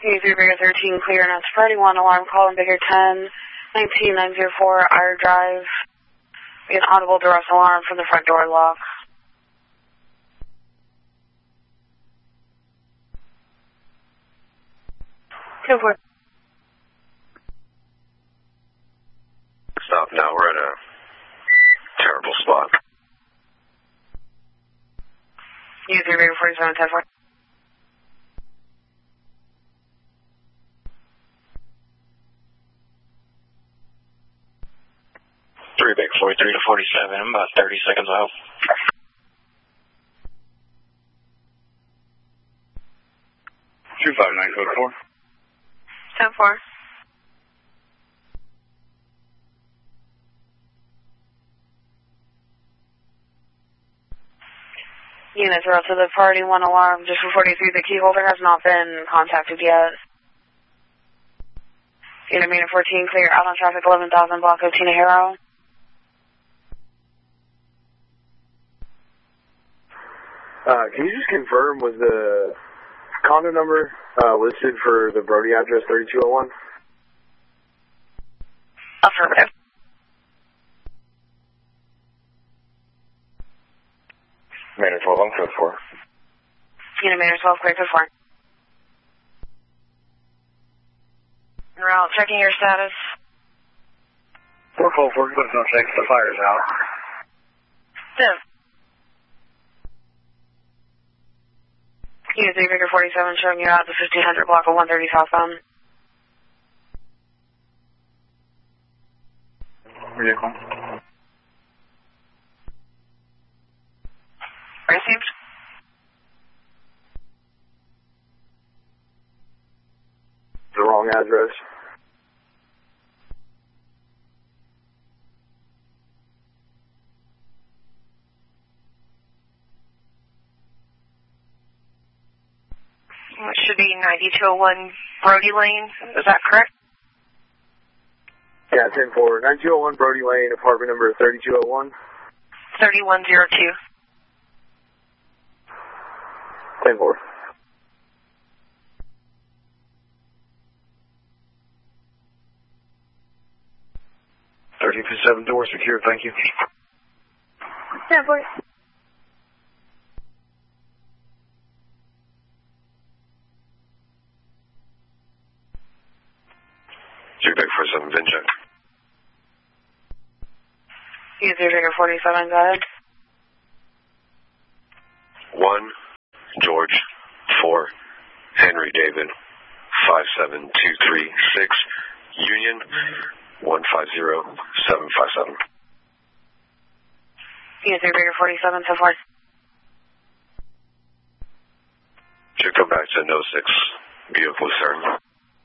User Bigger 13, clear, and that's Friday 1, alarm call in Bigger 10, 19904, Ire Drive. An audible duress alarm from the front door lock. Go for it. Stop now, we're at a terrible spot. User Bigger 47, 10 4. Big 43 to 47. I'm about 30 seconds out. 259 code 4. 10 4. Units are out to the party 1 alarm. Just for 43, the key holder has not been contacted yet. Unit Meter 14, clear, out on traffic 11,000, block of Tina Hero. Can you just confirm, was the condo number listed for the Brody address 3201? Affirmative. Maynard 12 on code 4. Unit Maynard 12, clear, code 4. En route, checking your status. 444, let's not check, the fire's out. Div. Unit 3, Bigger 47, showing you out the 1500 block of 130 southbound. Vehicle. Received. The wrong address. It should be 9201 Brody Lane. Is that correct? Yeah, 10-4. 9201 Brody Lane, apartment number 3201. 3102. 10-4. $13.57 door secure, thank you. 10-4. Big 47, VIN check. User Bigger 47, go ahead. 1, George, 4, Henry David, 57236, Union, 150757. User Bigger 47, so far. Should come back to no 6. Beautiful, sir.